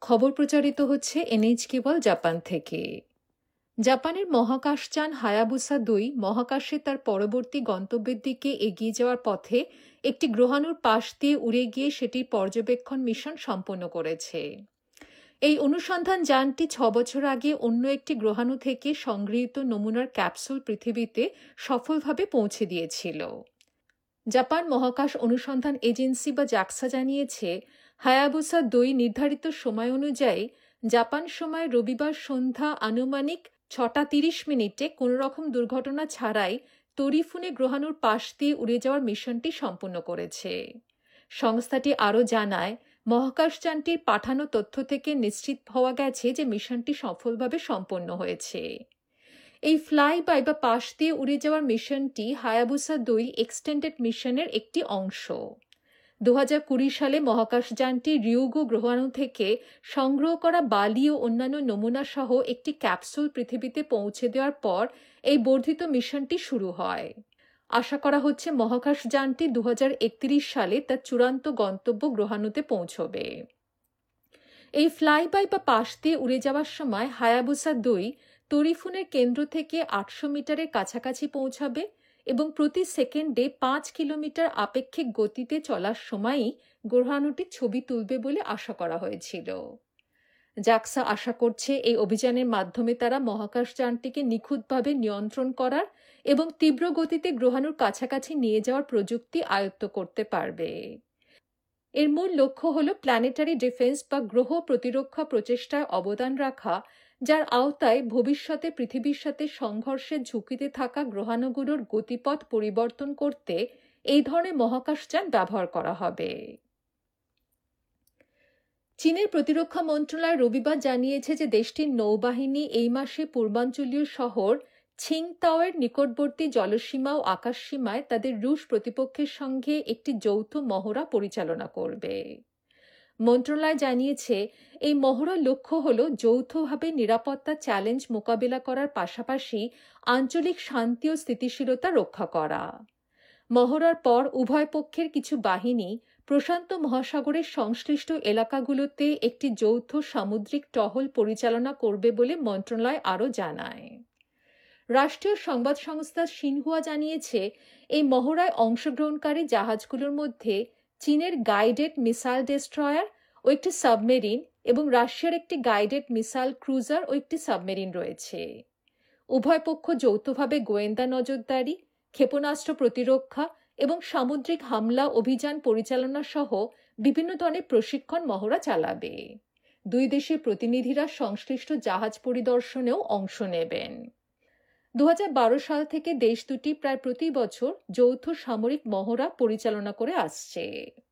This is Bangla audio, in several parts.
খবর প্রচারিত হচ্ছে এনএইচ কেবল জাপান থেকে। জাপানের মহাকাশযান হায়াবুসা ২ মহাকাশে তার পরবর্তী গন্তব্যের দিকে এগিয়ে যাওয়ার পথে একটি গ্রহাণুর পাশ দিয়ে উড়ে গিয়ে সেটির পর্যবেক্ষণ মিশন সম্পন্ন করেছে। এই অনুসন্ধান যানটি ৬ বছর আগে অন্য একটি গ্রহাণু থেকে সংগৃহীত নমুনার ক্যাপসুল পৃথিবীতে সফলভাবে পৌঁছে দিয়েছিল। জাপান মহাকাশ অনুসন্ধান এজেন্সি বা জাক্সা জানিয়েছে, হায়াবুসা ২ নির্ধারিত সময় অনুযায়ী জাপান সময় রবিবার সন্ধ্যা আনুমানিক ৬টা ৩০ কোনোরকম দুর্ঘটনা ছাড়াই তরিফুনে গ্রহাণুর পাশ দিয়ে উড়ে যাওয়ার মিশনটি সম্পূর্ণ করেছে। সংস্থাটি আরও জানায়, মহাকাশযানটির পাঠানো তথ্য থেকে নিশ্চিত হওয়া গেছে যে মিশনটি সফলভাবে সম্পন্ন হয়েছে। এই ফ্লাইবাই বা পাশ দিয়ে উড়ে যাওয়ার মিশনটি হায়াবুসা ২ এক্সটেন্ডেড মিশনের একটি অংশ। ২০২০ সালে মহাকাশযানটি রিউগো গ্রহাণু থেকে সংগ্রহ করা বালি ও অন্যান্য নমুনা সহ একটি ক্যাপসুল পৃথিবীতে পৌঁছে দেওয়ার পর এই বর্ধিত মিশনটি শুরু হয়। আশা করা হচ্ছে মহাকাশযানটি ২০৩১ সালে তার চূড়ান্ত গন্তব্য গ্রহাণুতে পৌঁছবে। এই ফ্লাইবাই বা পাশ দিয়ে উড়ে যাওয়ার সময় হায়াবুসা ২ তরিফুনের কেন্দ্র থেকে ৮০০ মিটারের কাছাকাছি পৌঁছাবে এবং প্রতি সেকেন্ডে ৫ কিলোমিটার আপেক্ষিক গতিতে চলার সময়ই গ্রহাণুটির ছবি তুলবে বলে আশা করা হয়েছিল। জাক্সা আশা করছে এই অভিযানের মাধ্যমে তারা মহাকাশযানটিকে নিখুঁতভাবে নিয়ন্ত্রণ করার এবং তীব্র গতিতে গ্রহাণুর কাছাকাছি নিয়ে যাওয়ার প্রযুক্তি আয়ত্ত করতে পারবে। এর মূল লক্ষ্য হল প্ল্যানেটারি ডিফেন্স বা গ্রহ প্রতিরক্ষা প্রচেষ্টায় অবদান রাখা, যার আওতায় ভবিষ্যতে পৃথিবীর সাথে সংঘর্ষের ঝুঁকিতে থাকা গ্রহাণুগুলোর গতিপথ পরিবর্তন করতে এই ধরনের মহাকাশযান ব্যবহার করা হবে। চীনের প্রতিরক্ষা মন্ত্রণালয় রবিবার জানিয়েছে যে দেশটির নৌবাহিনী এই মাসে পূর্বাঞ্চলীয় শহর ছিংতাওয়ের নিকটবর্তী জলসীমা ও আকাশসীমায় তাদের রুশ প্রতিপক্ষের সঙ্গে একটি যৌথ মহড়া পরিচালনা করবে। মন্ত্রণালয় জানিয়েছে, এই মহড়ার লক্ষ্য হল যৌথভাবে নিরাপত্তা চ্যালেঞ্জ মোকাবিলা করার পাশাপাশি আঞ্চলিক শান্তি ও স্থিতিশীলতা রক্ষা করা। মহড়ার পর উভয় পক্ষের কিছু বাহিনী প্রশান্ত মহাসাগরের সংশ্লিষ্ট এলাকাগুলোতে একটি যৌথ সামুদ্রিক টহল পরিচালনা করবে বলে মন্ত্রণালয় আরও জানায়। রাষ্ট্রীয় সংবাদ সংস্থা সিনহুয়া জানিয়েছে, এই মহড়ায় অংশগ্রহণকারী জাহাজগুলোর মধ্যে চীনের গাইডেড মিসাইল ডেস্ট্রয়ার ও একটি সাবমেরিন এবং রাশিয়ার একটি গাইডেড মিসাইল ক্রুজার ও একটি সাবমেরিন রয়েছে। উভয় পক্ষ যৌথভাবে গোয়েন্দা নজরদারি, ক্ষেপণাস্ত্র প্রতিরক্ষা এবং সামুদ্রিক হামলা অভিযান পরিচালনা সহ বিভিন্ন ধরনের প্রশিক্ষণ মহড়া চালাবে। দুই দেশের প্রতিনিধিরা সংশ্লিষ্ট জাহাজ পরিদর্শনেও অংশ নেবেন। ২০১২ সাল থেকে দেশ দুটি প্রায় প্রতি বছর যৌথ সামরিক মহড়া পরিচালনা করে আসছে।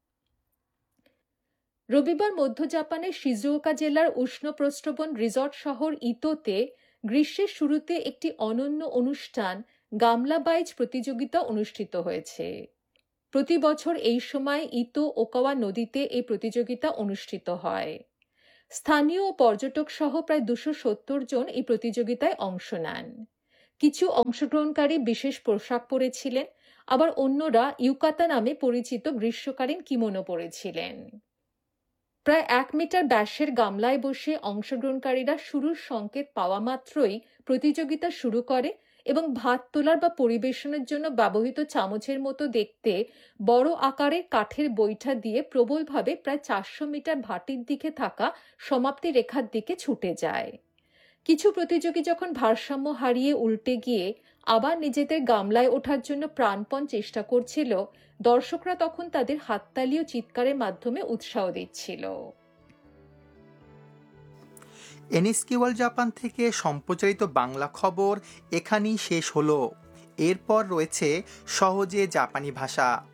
রবিবার মধ্য জাপানের শিজুওকা জেলার উষ্ণপ্রস্রবণ রিসর্ট শহর ইতোতে গ্রীষ্মের শুরুতে একটি অনন্য অনুষ্ঠান গামলা বাইচ প্রতিযোগিতা অনুষ্ঠিত হয়েছে। প্রতি বছর এই সময় ইতো ওকাওয়া নদীতে এই প্রতিযোগিতা অনুষ্ঠিত হয়। স্থানীয় ও পর্যটক সহ প্রায় ২৭০ জন এই প্রতিযোগিতায় অংশ নেন। কিছু অংশগ্রহণকারী বিশেষ পোশাক পরেছিলেন, আবার অন্যরা ইউকাতা নামে পরিচিত গ্রীষ্মকালীন কিমোনো পরেছিলেন। প্রায় ১ মিটার ব্যাসের গামলায় বসে অংশগ্রহণকারীরা শুরুর সংকেত পাওয়া মাত্রই প্রতিযোগিতা শুরু করে এবং ভাত তোলার বা পরিবেশনের জন্য ব্যবহৃত চামচের মতো দেখতে বড় আকারের কাঠের বৈঠা দিয়ে প্রবলভাবে প্রায় ৪০০ মিটার ভাটির দিকে থাকা সমাপ্তি রেখার দিকে ছুটে যায়। কিছু প্রতিযোগী যখন ভারসাম্য হারিয়ে উল্টে গিয়ে আবার নিজেদের গামলায় ওঠার জন্য প্রাণপণ চেষ্টা করছিল, দর্শকরা তখন তাদের হাততালি ও চিৎকারের মাধ্যমে উৎসাহ দিচ্ছিল। এনএইচ কেবল জাপান থেকে সম্প্রচারিত বাংলা খবর এখানেই শেষ হলো। এরপর রয়েছে সহজে জাপানি ভাষা।